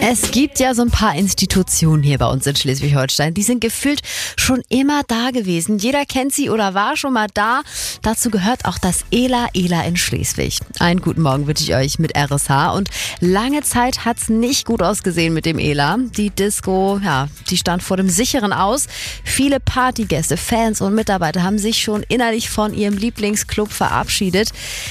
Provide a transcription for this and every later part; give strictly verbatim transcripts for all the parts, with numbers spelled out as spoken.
Es gibt ja so ein paar Institutionen hier bei uns in Schleswig-Holstein, die sind gefühlt schon immer da gewesen. Jeder kennt sie oder war schon mal da. Dazu gehört auch das Ela Ela in Schleswig. Einen guten Morgen wünsche ich euch mit R S H. Und lange Zeit hat's nicht gut ausgesehen mit dem Ela. Die Disco, ja, die stand vor dem sicheren Aus. Viele Partygäste, Fans und Mitarbeiter haben sich schon innerlich von ihrem Lieblingsclub verabschiedet.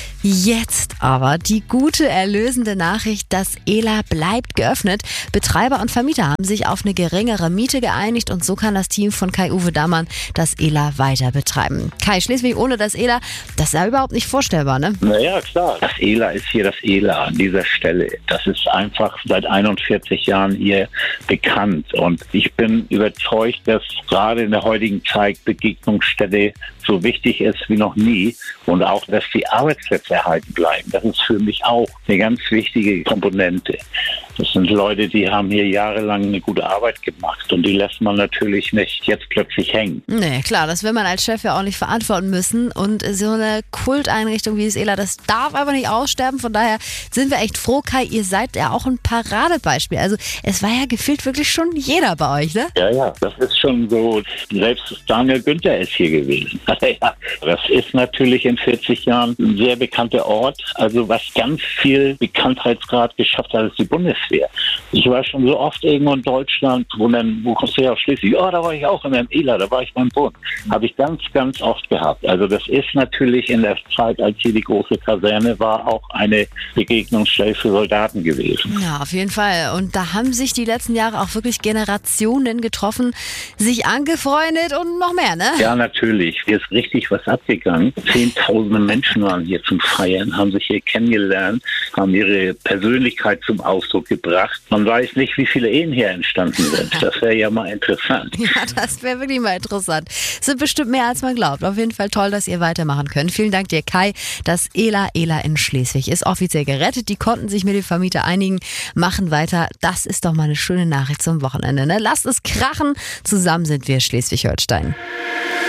Jetzt aber die gute, erlösende Nachricht, das Ela bleibt geöffnet. Betreiber und Vermieter haben sich auf eine geringere Miete geeinigt und so kann das Team von Kai-Uwe Dammann das Ela weiter betreiben. Kai, Schleswig ohne das Ela, das ist ja überhaupt nicht vorstellbar, ne? Naja, klar. Das Ela ist hier das Ela an dieser Stelle. Das ist einfach seit einundvierzig Jahren hier bekannt und ich bin überzeugt, dass gerade in der heutigen Zeit Begegnungsstätte so wichtig ist wie noch nie und auch, dass die Arbeitsplätze erhalten bleiben. Das ist für mich auch eine ganz wichtige Komponente. Das sind Leute, die haben hier jahrelang eine gute Arbeit gemacht und die lässt man natürlich nicht jetzt plötzlich hängen. Nee, klar, das will man als Chef ja auch nicht verantworten müssen und so eine Kulteinrichtung wie das Ela, das darf aber nicht aussterben. Von daher sind wir echt froh, Kai, ihr seid ja auch ein Paradebeispiel. Also es war ja gefühlt wirklich schon jeder bei euch, ne? Ja, ja, das ist schon so. Selbst Daniel Günther ist hier gewesen. Ja, das ist natürlich in vierzig Jahren ein sehr bekannter Ort. Also was ganz viel Bekanntheitsgrad geschafft hat, ist die Bundeswehr. Ich war schon so oft irgendwo in Deutschland, wo dann, wo kommst du her aus Schleswig? Ja, oh, da war ich auch in meinem Ela, da war ich beim Bund. Habe ich ganz, ganz oft gehabt. Also das ist natürlich in der Zeit, als hier die große Kaserne war, auch eine Begegnungsstelle für Soldaten gewesen. Ja, auf jeden Fall. Und da haben sich die letzten Jahre auch wirklich Generationen getroffen, sich angefreundet und noch mehr, ne? Ja, natürlich. Hier ist richtig was abgegangen. Zehntausende Menschen waren hier zum Feiern, haben sich hier kennengelernt, haben ihre Persönlichkeit zum Ausdruck gebracht. Man weiß nicht, wie viele Ehen hier entstanden sind. Das wäre ja mal interessant. Ja, das wäre wirklich mal interessant. Es sind bestimmt mehr, als man glaubt. Auf jeden Fall toll, dass ihr weitermachen könnt. Vielen Dank dir, Kai. Das Ela Ela in Schleswig ist offiziell gerettet. Die konnten sich mit dem Vermieter einigen, machen weiter. Das ist doch mal eine schöne Nachricht zum Wochenende, ne? Lasst es krachen. Zusammen sind wir Schleswig-Holstein.